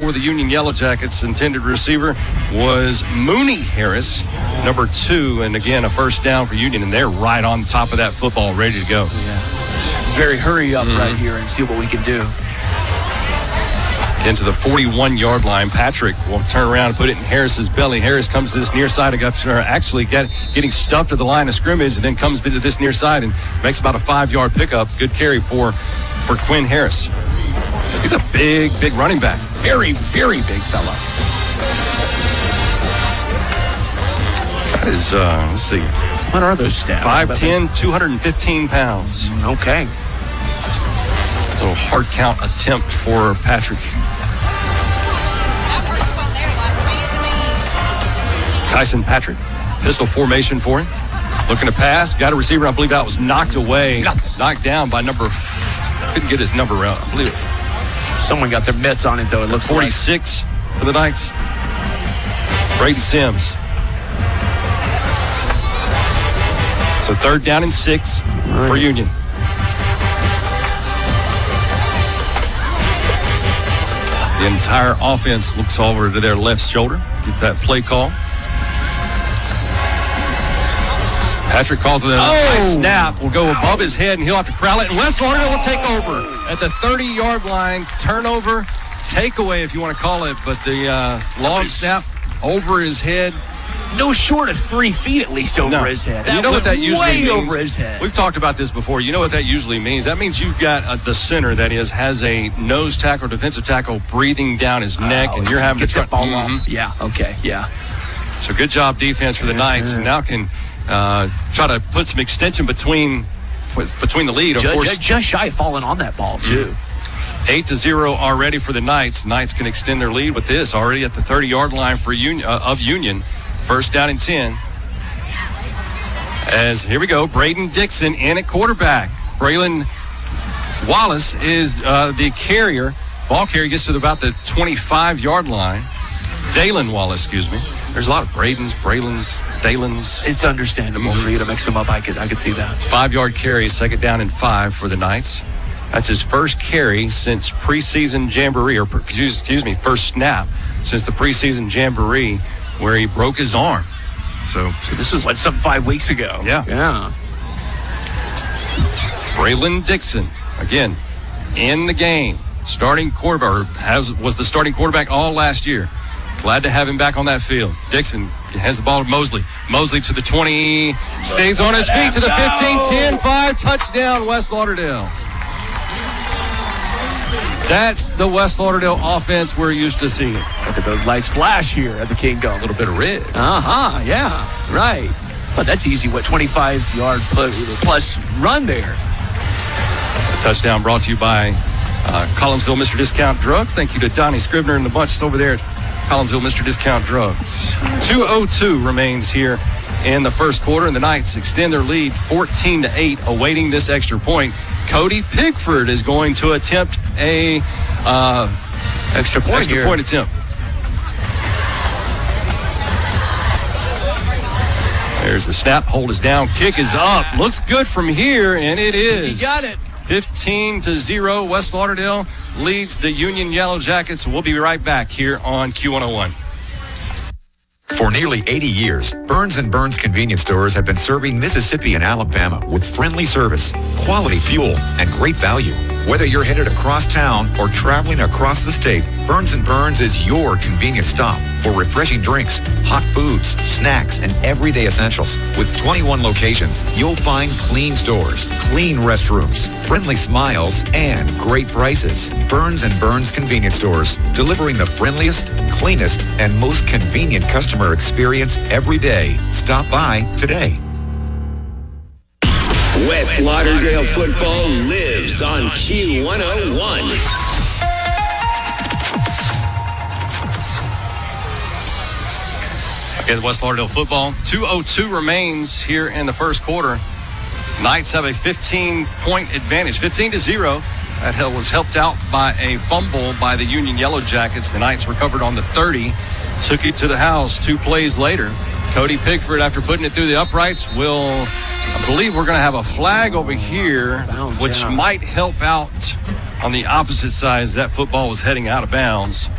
for the Union Yellow Jackets. Intended receiver was Mooney Harris, number 2. And again, a first down for Union, and they're right on top of that football, ready to go. Yeah. Very hurry up right here and see what we can do. Into the 41-yard line. Patrick will turn around and put it in Harris's belly. Harris comes to this near side, actually getting stuffed at the line of scrimmage, and then comes into this near side and makes about a 5-yard pickup. Good carry for Quinn Harris. He's a big running back. Very, very big fella. That is, let's see. What are those stats? 5'10", 215 pounds. Okay. A little hard count attempt for Patrick. Kyson Patrick, pistol formation for him. Looking to pass, got a receiver. I believe that was knocked away. Knocked down by couldn't get his number out. I believe it. Someone got their mitts on it, though. It looks 46 for the Knights. Braden Sims. So 3rd down and 6 for Union. The entire offense looks over to their left shoulder. Gets that play call. Patrick calls it a nice snap. Will go above his head, and he'll have to corral it. And West Lauderdale will take over at the 30-yard line. Turnover, takeaway if you want to call it. But the long snap over his head. No short of 3 feet at least over his head. You know what that usually means? Over his head. We've talked about this before. You know what that usually means? That means you've got the center that has a nose tackle, defensive tackle breathing down his neck, and you're having to try the ball off. Yeah, okay, yeah. So good job defense for the Knights, and now can try to put some extension between the lead. Of course, just shy of falling on that ball too. 8-0 already for the Knights. Knights can extend their lead with this already at the 30-yard line for Union. 1st down and 10. As here we go, Braden Dixon in at quarterback. Braylon Wallace is the carrier. Ball carrier gets to about the 25-yard line. Dalen Wallace, excuse me. There's a lot of Bradens, Braylons, Dalens. It's understandable for you to mix them up. I could see that. 5-yard carry, 2nd down and 5 for the Knights. That's his first carry since preseason jamboree, or excuse me, first snap since the preseason jamboree, where he broke his arm. So this is some 5 weeks ago. Yeah. Braylon Dixon, again, in the game. Starting quarterback, was the starting quarterback all last year. Glad to have him back on that field. Dixon has the ball to Mosley. Mosley to the 20, stays on his feet to the 15, 10-5, touchdown, West Lauderdale. That's the West Lauderdale offense we're used to seeing. Look at those lights flash here at the Kingo. A little bit of red. Yeah, right. But that's easy. 25-yard plus run there. A touchdown brought to you by Collinsville Mr. Discount Drugs. Thank you to Donnie Scribner and the bunch over there at Collinsville Mr. Discount Drugs. 2:02 remains here in the first quarter, and the Knights extend their lead 14-8, awaiting this extra point. Cody Pigford is going to attempt a extra point attempt. There's the snap. Hold is down. Kick is up. Looks good from here, and it is. He got it. 15-0. West Lauderdale leads the Union Yellow Jackets. We'll be right back here on Q101. For nearly 80 years, Burns & Burns convenience stores have been serving Mississippi and Alabama with friendly service, quality fuel, and great value. Whether you're headed across town or traveling across the state, Burns & Burns is your convenience stop for refreshing drinks, hot foods, snacks, and everyday essentials. With 21 locations, you'll find clean stores, clean restrooms, friendly smiles, and great prices. Burns & Burns convenience stores, delivering the friendliest, cleanest, and most convenient customer experience every day. Stop by today. West Lauderdale football lives on Q101. Again, West Lauderdale football. 2:02 remains here in the first quarter. Knights have a 15-point advantage, 15-0. That was helped out by a fumble by the Union Yellow Jackets. The Knights recovered on the 30, took it to the house 2 plays later. Cody Pigford, after putting it through the uprights, I believe we're going to have a flag over here, which might help out on the opposite side as that football was heading out of bounds.